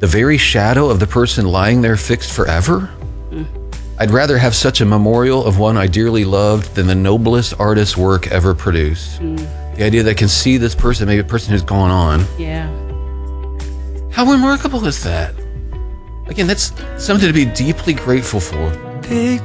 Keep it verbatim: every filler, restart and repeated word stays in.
the very shadow of the person lying there fixed forever? Mm. I'd rather have such a memorial of one I dearly loved than the noblest artist's work ever produced. Mm. The idea that I can see this person, maybe a person who's gone on. Yeah. How remarkable is that? Again, that's something to be deeply grateful for.